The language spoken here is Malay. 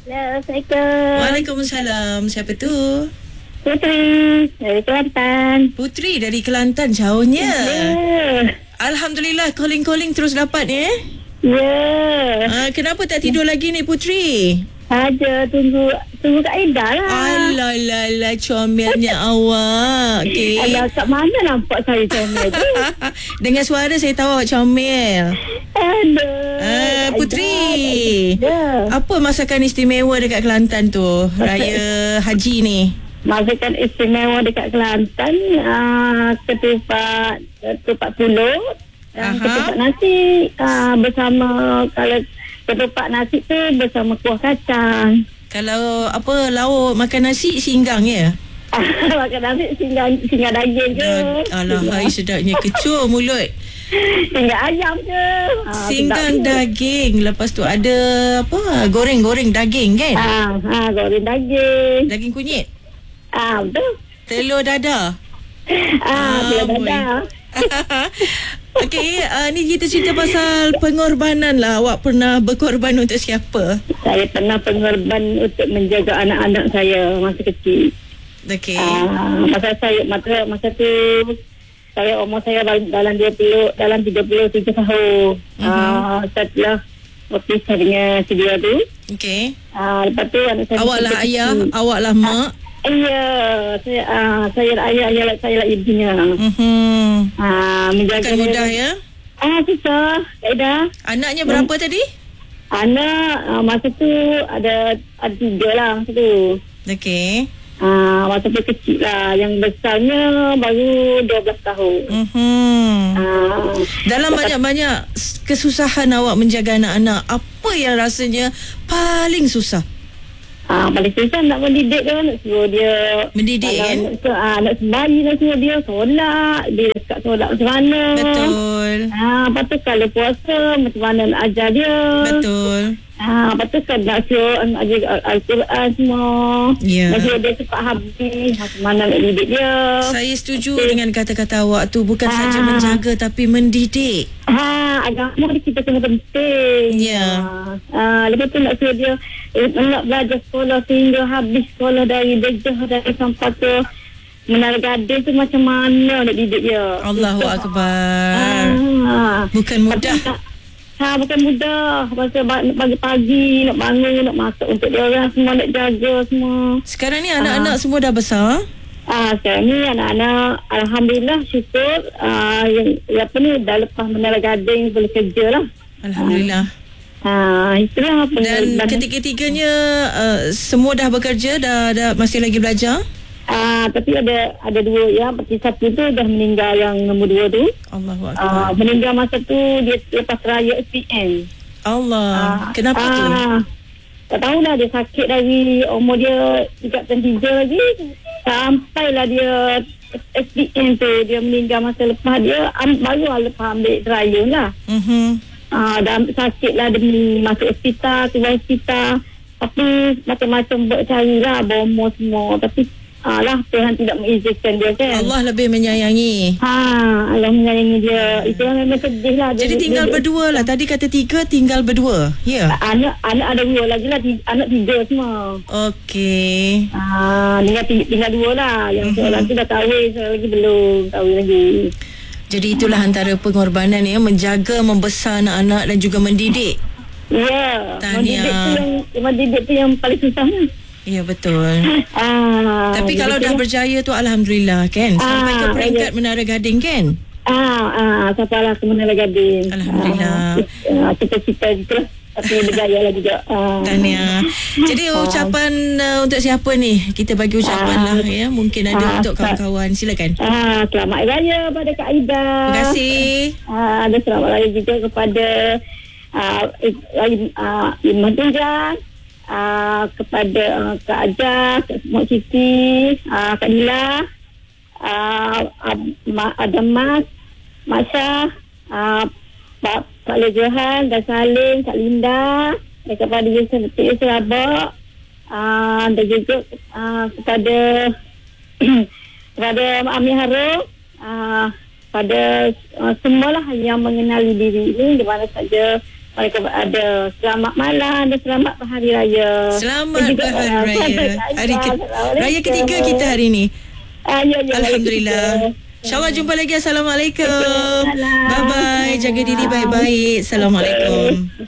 Assalamualaikum. Waalaikumsalam. Siapa tu? Putri dari Kelantan. Putri dari Kelantan, jauhnya. Ya. Alhamdulillah, calling-calling terus dapat ya. Ya. Kenapa tak tidur lagi ni Putri? Saja tunggu Kak Aida lah. Alah, comelnya awak. Okay. Alah, kat mana nampak saya comel tu? Dengan suara saya tahu awak comel. Aduh. Putri, Ya. apa masakan istimewa dekat Kelantan tu? Raya Haji ni. Masakan istimewa dekat Kelantan, ketupat pulut, ketupat nasi bersama, kalau ketupat nasi tu bersama kuah kacang. Kalau apa lauk makan nasi singgang ya? Makan nasi singgah daging ke? Alah, hai sedapnya kecoh mulut. Singgah ayam ke? Singgang daging. Lepas tu ada apa? Goreng-goreng daging kan? Goreng daging. Daging kunyit. Betul. Telur dadah. Telur dadah. Okey, ni kita cerita pasal pengorbanan lah. Awak pernah berkorban untuk siapa? Saya pernah pengorban untuk menjaga anak-anak saya masa kecil. Okey. Masa tu umur saya dalam 33 tahun. Setelah berpisah dengan si dia tu. Okey. Lepas tu anak saya. Awak lah ayah, awak lah mak. Ya, saya lah ayah, saya lah ibunya. Menjaga bukan mudah ya? Susah. Dah. Anaknya berapa tadi? Anak masa tu ada 3 lah masa tu. Okey. Masa tu kecil lah. Yang besarnya baru 12 tahun. Dalam banyak-banyak kesusahan awak menjaga anak-anak, apa yang rasanya paling susah? Paling susah nak mendidik dia, nak suruh dia mendidik kan? Nak sembahyang, nak suruh dia solat. Dia dekat solat macam mana. Betul. Lepas tu kalau puasa macam mana nak ajar dia. Betul. Lepas tu kan nak suruh ajar Al-Quran semua. Ya. Nak suruh dia cepat habis. Macam mana nak didik dia. Saya setuju dengan kata-kata awak tu. Bukan saja menjaga tapi mendidik. Agama kita kena penting. Ya. Lepas tu nak suruh dia nak belajar sekolah sehingga habis sekolah dari Dejah dari sampai ke Menara Gading tu macam mana nak didik dia. Allahu Akbar. Bukan mudah. Bukan mudah. Masa pagi-pagi nak bangun, nak masak untuk dia orang semua, nak jaga semua. Sekarang ni anak-anak semua dah besar? Sekarang ni anak-anak alhamdulillah syukur dah lepas Menara Gading boleh kerja lah. Alhamdulillah. Itulah. Dan ketiga-tiganya semua dah bekerja, dah masih lagi belajar? Tapi ada 2 ya. Satu tu dah meninggal, yang nombor 2 tu. Allahu Akbar. Meninggal masa tu dia lepas raya SPM. Allah. Kenapa tu? Tak tahulah, dia sakit dari umur dia 33 lagi. Sampailah dia SPM tu. Dia meninggal masa lepas dia baru lepas ambil raya lah. Dah sakit lah, dia masuk hospital, keluar hospital. Tapi macam-macam buat carilah, bomor semua. Tapi Tuhan tidak mengizinkan dia kan. Allah lebih menyayangi. Allah menyayangi dia. Itu memang sedih lah. Jadi tinggal berdua lah. Tadi kata 3, tinggal berdua. Ya. Anak ada 2 lagi lah. Anak 3 semua. Okey. Tinggal 2 lah. Yang seorang tu dah kahwin, seorang lagi belum kahwin lagi. Jadi itulah antara pengorbanan ya, menjaga, membesar anak-anak dan juga mendidik. Ya. Tahniah. Mendidik tu yang paling susah lah. Ya, betul. Tapi kalau dah berjaya tu alhamdulillah kan. Sampai ke peringkat Menara Gading kan. Sampailah ke Menara Gading. Alhamdulillah. Cita-cita itulah. Tapi berjaya lah juga. Tahniah. Jadi ucapan untuk siapa ni? Kita bagi ucapan lah ya. Mungkin ada untuk kawan-kawan. Silakan. Selamat Raya pada Kak Aida. Terima kasih. Ada selamat Raya juga kepada Iman Tunjang. Kepada Kak Ajah, Kak Mak Siti, Kak Nila, ada Mas, Mak Syah, Pak Lejohan, dan Salim, Kak Linda, dan kepada Yusuf Rabak, dan juga kepada Mak Ami Harum, pada semualah yang mengenali diri ini di mana saja mereka ada selamat malam dan selamat berhari raya. Selamat berhari raya. Raya ketiga kita hari ni. Alhamdulillah. InsyaAllah jumpa lagi. Assalamualaikum. Bye-bye. Jaga diri baik-baik. Assalamualaikum.